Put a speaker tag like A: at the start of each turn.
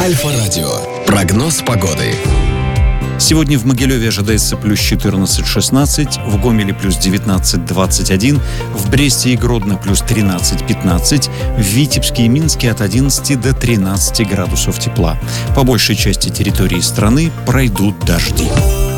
A: Альфа-радио. Прогноз погоды.
B: Сегодня в Могилеве ожидается плюс 14-16, в Гомеле плюс 19-21, в Бресте и Гродно плюс 13-15, в Витебске и Минске от 11 до 13 градусов тепла. По большей части территории страны пройдут дожди.